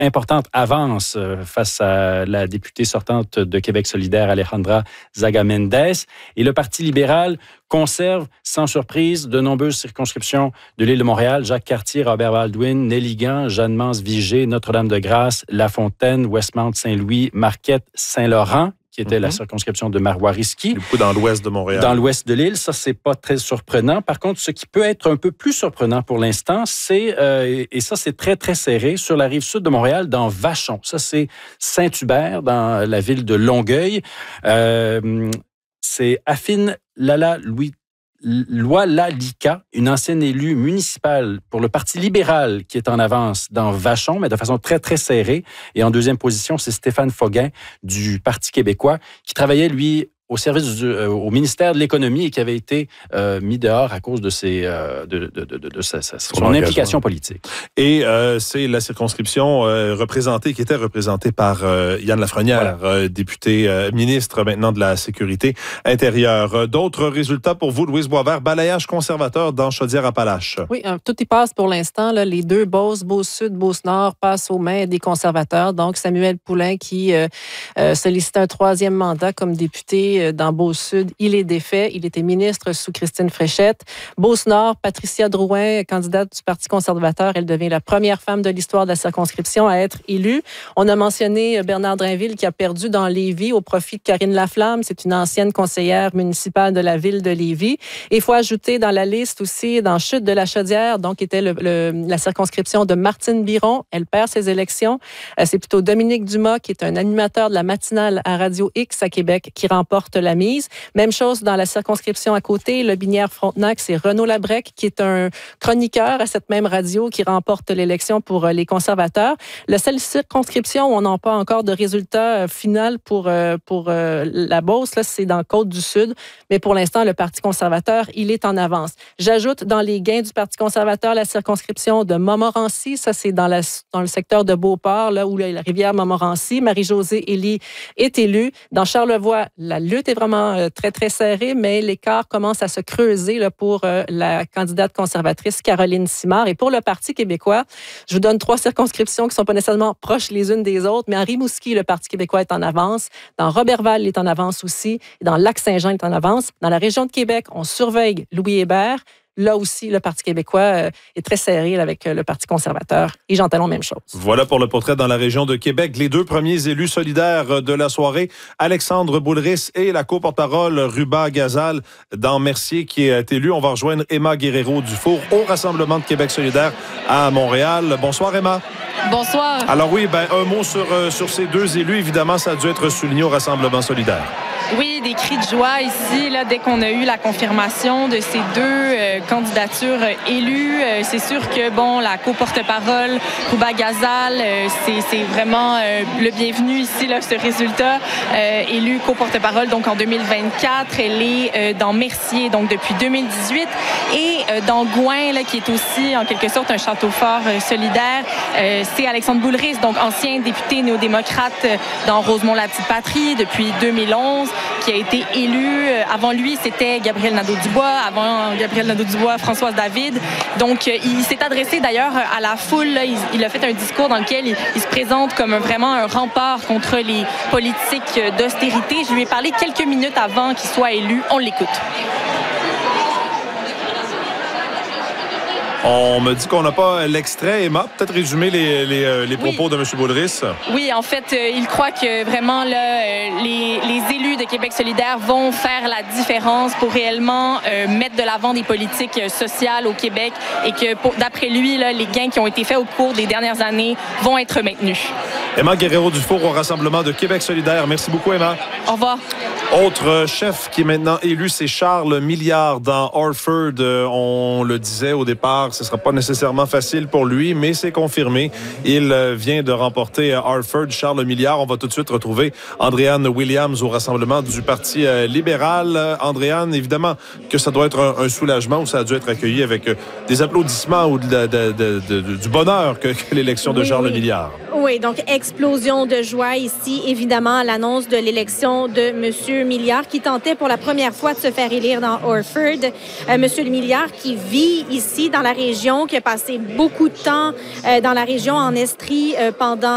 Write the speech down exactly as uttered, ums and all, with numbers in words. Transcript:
importante avance face à la députée sortante de Québec solidaire, Alejandra Zaga-Mendes. Et le Parti libéral conserve, sans surprise, de nombreuses circonscriptions de l'île de Montréal. Jacques-Cartier, Robert Baldwin, Néligan, Jeanne-Mance-Vigée, Notre-Dame-de-Grâce, Lafontaine, Westmount-Saint-Louis, Marquette, Saint-Laurent, qui était mm-hmm. la circonscription de Marois-Risky. Du coup, dans l'ouest de Montréal. Dans l'ouest de l'île, ça, c'est pas très surprenant. Par contre, ce qui peut être un peu plus surprenant pour l'instant, c'est, euh, et ça, c'est très, très serré, sur la rive sud de Montréal, dans Vachon. Ça, c'est Saint-Hubert, dans la ville de Longueuil. Euh, c'est Affine Lala Louis Loilalika, une ancienne élue municipale pour le Parti libéral qui est en avance dans Vachon, mais de façon très, très serrée. Et en deuxième position, c'est Stéphane Foguin du Parti québécois qui travaillait, lui, au service du, euh, au ministère de l'Économie et qui avait été euh, mis dehors à cause de, ses, euh, de, de, de, de, de sa, sa, son, son implication politique. Et euh, c'est la circonscription euh, représentée, qui était représentée par euh, Yann Lafrenière, voilà. euh, député euh, ministre maintenant de la Sécurité intérieure. D'autres résultats pour vous, Louise Boisvert, balayage conservateur dans Chaudière-Appalaches. Oui, euh, tout y passe pour l'instant. Là, les deux Beauce, Beauce-Sud, Beauce-Nord passent aux mains des conservateurs. Donc, Samuel Poulain qui euh, euh, sollicitait un troisième mandat comme député dans Beauce-Sud, il est défait. Il était ministre sous Christine Fréchette. Beauce-Nord, Patricia Drouin, candidate du Parti conservateur, elle devient la première femme de l'histoire de la circonscription à être élue. On a mentionné Bernard Drainville qui a perdu dans Lévis au profit de Karine Laflamme. C'est une ancienne conseillère municipale de la ville de Lévis. Et il faut ajouter dans la liste aussi, dans Chute de la Chaudière, donc était le, le, la circonscription de Martine Biron. Elle perd ses élections. C'est plutôt Dominique Dumas, qui est un animateur de la matinale à Radio X à Québec, qui remporte la mise. Même chose dans la circonscription à côté, le Binière-Frontenac, c'est Renaud Labrec, qui est un chroniqueur à cette même radio qui remporte l'élection pour les conservateurs. La seule circonscription où on n'a pas encore de résultat final pour, pour la Beauce, là, c'est dans Côte-du-Sud. Mais pour l'instant, le Parti conservateur, il est en avance. J'ajoute dans les gains du Parti conservateur la circonscription de Montmorency. Ça, c'est dans, la, dans le secteur de Beauport, là où la rivière Montmorency. Marie-Josée Élie est élue. Dans Charlevoix, la lutte est vraiment euh, très, très serré, mais l'écart commence à se creuser là, pour euh, la candidate conservatrice Caroline Simard. Et pour le Parti québécois, je vous donne trois circonscriptions qui ne sont pas nécessairement proches les unes des autres, mais à Rimouski, le Parti québécois est en avance. Dans Roberval, il est en avance aussi. Et dans Lac-Saint-Jean, il est en avance. Dans la région de Québec, on surveille Louis Hébert. Là aussi, le Parti québécois euh, est très serré là, avec euh, le Parti conservateur. Et Jean Talon, même chose. Voilà pour le portrait dans la région de Québec. Les deux premiers élus solidaires de la soirée, Alexandre Boulris et la co-porte-parole Ruba Gazal dans Mercier, qui est élu. On va rejoindre Emma Guerrero-Dufour au Rassemblement de Québec solidaire à Montréal. Bonsoir, Emma. Bonsoir. Alors oui, ben, un mot sur, euh, sur ces deux élus. Évidemment, ça a dû être souligné au Rassemblement solidaire. Oui, des cris de joie ici, là, dès qu'on a eu la confirmation de ces deux euh, candidatures euh, élues. Euh, c'est sûr que, bon, la co-porte-parole, Ruba Gazal, euh, c'est, c'est vraiment euh, le bienvenu ici, là, ce résultat. Euh, élue co-porte-parole, donc, en deux mille vingt-quatre. Elle est euh, dans Mercier, donc, depuis deux mille dix-huit. Et euh, dans Gouin, là, qui est aussi, en quelque sorte, un château fort euh, solidaire, euh, c'est Alexandre Boulris, donc, ancien député néo-démocrate euh, dans Rosemont-la-Petite-Patrie depuis deux mille onze. Qui a été élu. Avant lui, c'était Gabriel Nadeau-Dubois. Avant Gabriel Nadeau-Dubois, Françoise David. Donc, il s'est adressé d'ailleurs à la foule. Il, il a fait un discours dans lequel il, il se présente comme vraiment un rempart contre les politiques d'austérité. Je lui ai parlé quelques minutes avant qu'il soit élu. On l'écoute. On me dit qu'on n'a pas l'extrait. Emma, peut-être résumer les, les, les propos oui. de M. Boulris? Oui, en fait, euh, il croit que vraiment là, euh, les, les élus de Québec solidaire vont faire la différence pour réellement euh, mettre de l'avant des politiques sociales au Québec et que, pour, d'après lui, là, les gains qui ont été faits au cours des dernières années vont être maintenus. Emma Guerrero-Dufour au Rassemblement de Québec solidaire. Merci beaucoup, Emma. Au revoir. Autre chef qui est maintenant élu, c'est Charles Milliard dans Orford. On le disait au départ, ce ne sera pas nécessairement facile pour lui, mais c'est confirmé. Il vient de remporter Orford. Charles Milliard. On va tout de suite retrouver Andréanne Williams au Rassemblement du Parti libéral. Andréanne, évidemment que ça doit être un, un soulagement ou ça a dû être accueilli avec des applaudissements ou de, de, de, de, de, du bonheur que, que l'élection de oui, Charles oui. Milliard. Oui, donc explosion de joie ici, évidemment, à l'annonce de l'élection de M. Milliard, qui tentait pour la première fois de se faire élire dans Orford. Euh, M. Milliard qui vit ici dans la région, qui a passé beaucoup de temps euh, dans la région en Estrie euh, pendant